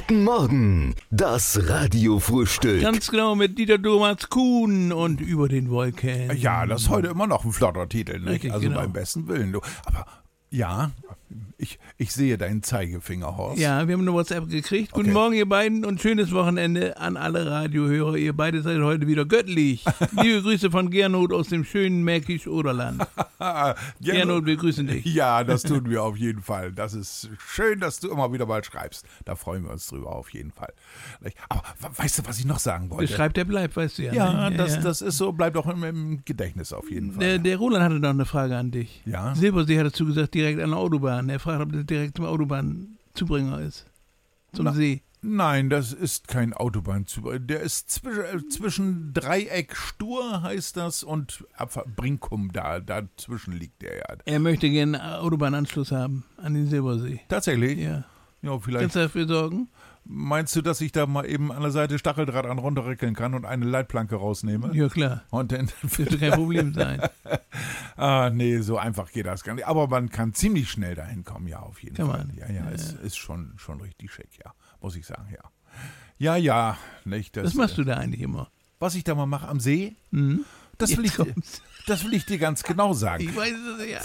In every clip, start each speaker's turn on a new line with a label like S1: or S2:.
S1: Guten Morgen, das Radiofrühstück.
S2: Ganz genau, mit Dieter Thomas Kuhn und über den Wolken.
S3: Ja, das ist heute immer noch ein flotter Titel, nicht?
S2: Richtig,
S3: Also
S2: genau.
S3: beim besten Willen. Du. Aber ja, ich sehe deinen Zeigefinger, Horst.
S2: Ja, wir haben eine WhatsApp gekriegt. Guten
S3: Okay.
S2: Morgen, ihr beiden, und schönes Wochenende an alle Radiohörer. Ihr beide seid heute wieder göttlich. Liebe Grüße von Gernot aus dem schönen Märkisch-Oderland. Gernot, wir grüßen dich.
S3: Ja, das tun wir auf jeden Fall. Das ist schön, dass du immer wieder mal schreibst. Da freuen wir uns drüber auf jeden Fall. Aber weißt du, was ich noch sagen wollte?
S2: Schreibt, der bleibt, weißt du ja.
S3: Ja,
S2: ne?
S3: das ist so, bleibt auch im Gedächtnis auf jeden Fall.
S2: Der Roland hatte noch eine Frage an dich.
S3: Ja?
S2: Silbersee hat dazu gesagt, direkt an der Autobahn. Er fragt, ob das direkt zum Autobahnzubringer ist. Zum See.
S3: Nein, das ist kein Autobahnzubringer. Der ist zwischen Dreieck Stur, heißt das, und Brinkum, dazwischen liegt der ja.
S2: Er möchte gerne einen Autobahnanschluss haben an den Silbersee.
S3: Tatsächlich?
S2: Ja.
S3: Ja, vielleicht.
S2: Kannst du dafür sorgen?
S3: Meinst du, dass ich da mal eben an der Seite Stacheldraht an runterrickeln kann und eine Leitplanke rausnehme?
S2: Ja, klar.
S3: Und dann
S2: Dürfte kein Problem sein.
S3: nee, so einfach geht das gar nicht. Aber man kann ziemlich schnell dahin kommen, ja, auf jeden
S2: Kann
S3: Fall.
S2: man.
S3: Ja, es ist schon richtig schick, ja, muss ich sagen, ja. Ja, nicht.
S2: Was machst du da eigentlich immer?
S3: Was ich da mal mache am See,
S2: Mhm.
S3: das will
S2: Jetzt
S3: ich dir ganz genau sagen.
S2: Ich weiß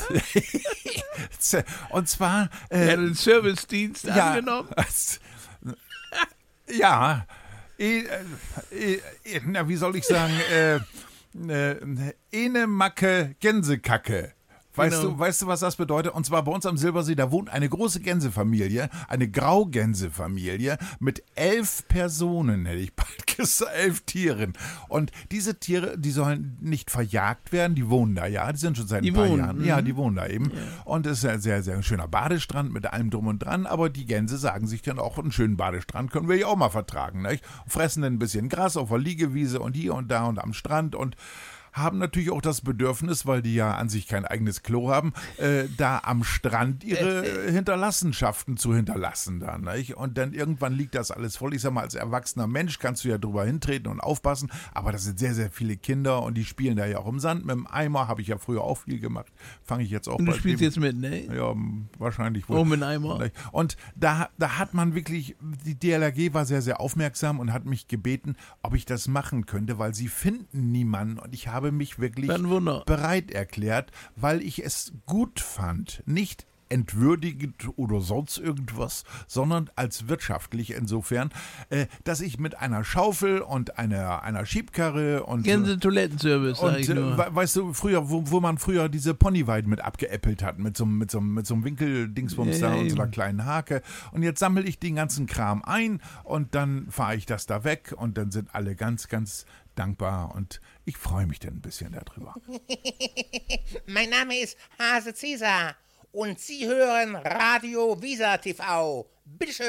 S2: es ja.
S3: Und zwar,
S2: Er hat den Servicedienst angenommen.
S3: Ja, na, wie soll ich sagen, ene Macke Gänsekacke. Weißt
S2: Genau.
S3: du, was das bedeutet? Und zwar bei uns am Silbersee, da wohnt eine große Gänsefamilie, eine Graugänsefamilie mit 11 Personen, hätte ich bald gesagt, 11 Tieren. Und diese Tiere, die sollen nicht verjagt werden, die wohnen da, ja, die sind schon seit ein paar Jahren. Ja, die wohnen da eben. Ja. Und es ist ein sehr, sehr schöner Badestrand mit allem drum und dran, aber die Gänse sagen sich dann auch, einen schönen Badestrand können wir ja auch mal vertragen, nicht? Fressen dann ein bisschen Gras auf der Liegewiese und hier und da und am Strand und haben natürlich auch das Bedürfnis, weil die ja an sich kein eigenes Klo haben, da am Strand ihre Hinterlassenschaften zu hinterlassen. Da, nicht? Und dann irgendwann liegt das alles voll. Ich sag mal, als erwachsener Mensch kannst du ja drüber hintreten und aufpassen, aber das sind sehr, sehr viele Kinder und die spielen da ja auch im Sand mit dem Eimer, habe ich ja früher auch viel gemacht. Fange ich jetzt auch
S2: Und du
S3: bald
S2: spielst
S3: eben.
S2: jetzt mit, ne?
S3: Ja, wahrscheinlich wohl.
S2: Oh, mit einem Eimer.
S3: Und da hat man wirklich, die DLRG war sehr, sehr aufmerksam und hat mich gebeten, ob ich das machen könnte, weil sie finden niemanden und ich habe mich wirklich bereit erklärt, weil ich es gut fand, nicht entwürdigend oder sonst irgendwas, sondern als wirtschaftlich insofern, dass ich mit einer Schaufel und einer Schiebkarre und
S2: Gänse-Toilettenservice, sag ich nur.
S3: Weißt du, früher, wo man früher diese Ponyweiden mit abgeäppelt hat, mit so einem Winkeldingsbums da und so einer kleinen Hake. Und jetzt sammle ich den ganzen Kram ein und dann fahre ich das da weg und dann sind alle ganz, ganz dankbar und ich freue mich dann ein bisschen darüber.
S4: Mein Name ist Hase Cäsar und Sie hören Radio Visa TV. Bitteschön.